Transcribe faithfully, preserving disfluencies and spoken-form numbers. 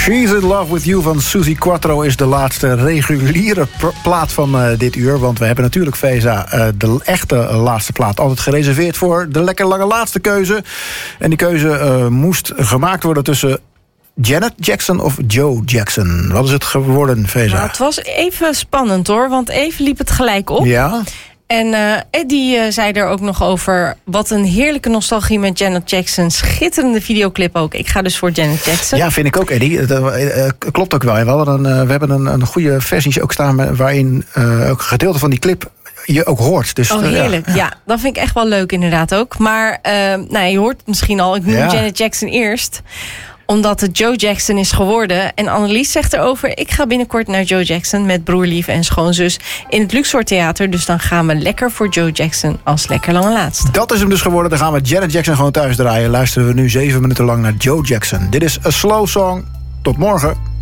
She's in Love with You van Suzi Quatro is de laatste reguliere pr- plaat van uh, dit uur. Want we hebben natuurlijk, Feza, uh, de echte laatste plaat altijd gereserveerd voor de lekker lange laatste keuze. En die keuze uh, moest gemaakt worden tussen Janet Jackson of Joe Jackson. Wat is het geworden, Feza? Nou, het was even spannend hoor, want even liep het gelijk op. Ja? En uh, Eddie uh, zei er ook nog over, wat een heerlijke nostalgie met Janet Jackson. Schitterende videoclip ook. Ik ga dus voor Janet Jackson. Ja, vind ik ook, Eddie. Het uh, klopt ook wel. We, hadden een, uh, we hebben een, een goede versie ook staan waarin uh, ook een gedeelte van die clip je ook hoort. Dus, oh, heerlijk. Uh, ja. ja, dat vind ik echt wel leuk inderdaad ook. Maar uh, nou, je hoort het misschien al, ik noem ja. Janet Jackson eerst, omdat het Joe Jackson is geworden. En Annelies zegt erover, ik ga binnenkort naar Joe Jackson met broerlief en schoonzus in het Luxor Theater. Dus dan gaan we lekker voor Joe Jackson als lekker lange laatste. Dat is hem dus geworden. Dan gaan we Janet Jackson gewoon thuis draaien. Luisteren we nu zeven minuten lang naar Joe Jackson. Dit is A Slow Song. Tot morgen.